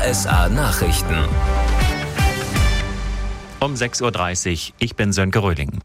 RSA Nachrichten. Um 6.30 Uhr, ich bin Sönke Röhling.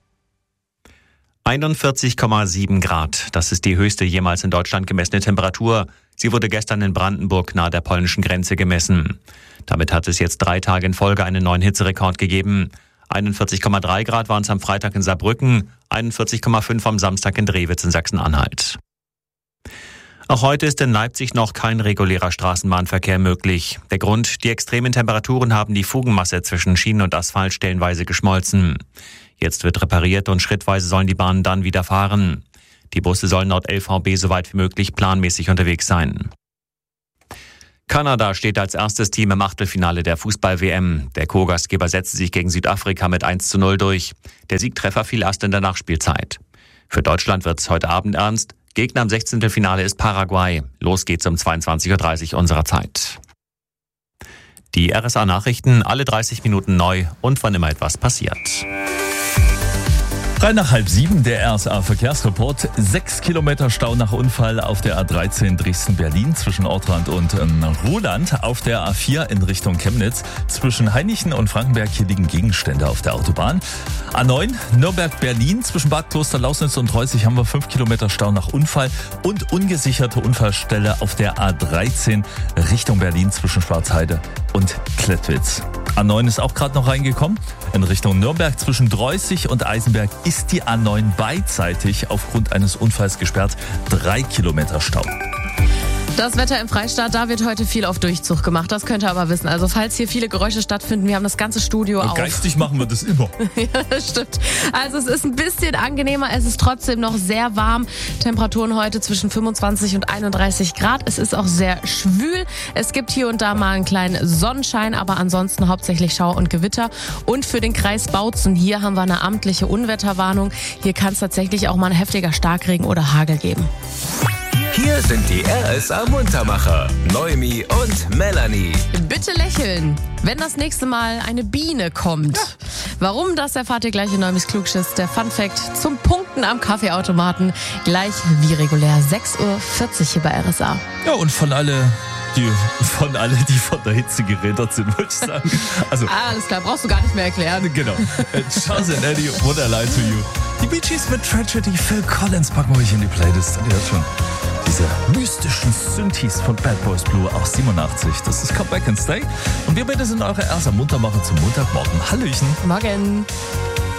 41,7 Grad, das ist die höchste jemals in Deutschland gemessene Temperatur. Sie wurde gestern in Brandenburg nahe der polnischen Grenze gemessen. Damit hat es jetzt 3 Tage in Folge einen neuen Hitzerekord gegeben. 41,3 Grad waren es am Freitag in Saarbrücken, 41,5 am Samstag in Drewitz in Sachsen-Anhalt. Auch heute ist in Leipzig noch kein regulärer Straßenbahnverkehr möglich. Der Grund: die extremen Temperaturen haben die Fugenmasse zwischen Schienen und Asphalt stellenweise geschmolzen. Jetzt wird repariert und schrittweise sollen die Bahnen dann wieder fahren. Die Busse sollen laut LVB so weit wie möglich planmäßig unterwegs sein. Kanada steht als erstes Team im Achtelfinale der Fußball-WM. Der Co-Gastgeber setzte sich gegen Südafrika mit 1:0 durch. Der Siegtreffer fiel erst in der Nachspielzeit. Für Deutschland wird es heute Abend ernst. Gegner im 16. Finale ist Paraguay. Los geht's um 22.30 Uhr unserer Zeit. Die RSA-Nachrichten alle 30 Minuten neu und wann immer etwas passiert. 3 nach halb 7, der RSA-Verkehrsreport. 6 Kilometer Stau nach Unfall auf der A13 Dresden-Berlin zwischen Ortrand und Ruhland. Auf der A4 in Richtung Chemnitz zwischen Hainichen und Frankenberg. Hier liegen Gegenstände auf der Autobahn. A9 Nürnberg-Berlin zwischen Bad Kloster-Lausnitz und Reusig haben wir 5 Kilometer Stau nach Unfall und ungesicherte Unfallstelle auf der A13 Richtung Berlin zwischen Schwarzheide und Klettwitz. A9 ist auch gerade noch reingekommen. In Richtung Nürnberg zwischen Dreusig und Eisenberg ist die A9 beidseitig aufgrund eines Unfalls gesperrt. 3 Kilometer Stau. Das Wetter im Freistaat, da wird heute viel auf Durchzug gemacht. Das könnt ihr aber wissen. Also falls hier viele Geräusche stattfinden, wir haben das ganze Studio auf. Geistig machen wir das immer. Ja, das stimmt. Also es ist ein bisschen angenehmer, es ist trotzdem noch sehr warm. Temperaturen heute zwischen 25 und 31 Grad. Es ist auch sehr schwül. Es gibt hier und da mal einen kleinen Sonnenschein, aber ansonsten hauptsächlich Schauer und Gewitter. Und für den Kreis Bautzen, hier haben wir eine amtliche Unwetterwarnung. Hier kann es tatsächlich auch mal ein heftiger Starkregen oder Hagel geben. Hier sind die RSA Muntermacher, Noemi und Melanie. Bitte lächeln, wenn das nächste Mal eine Biene kommt. Ja. Warum, das erfahrt ihr gleich in Neumis Klugschiss. Der Funfact zum Punkten am Kaffeeautomaten. Gleich wie regulär 6.40 Uhr hier bei RSA. Ja, und von alle, die von der Hitze gerädert sind, würde ich sagen. Also, alles klar, brauchst du gar nicht mehr erklären. Genau. Charles and Eddie, What I Lie to You. Die Bee Gees mit Tragedy, Phil Collins packen wir euch in die Playlist. Und ihr hört schon diese mystischen Synthes von Bad Boys Blue aus 87. Das ist Come Back and Stay. Und wir beide sind eure erste Muntermacher zum Montagmorgen. Hallöchen. Morgen.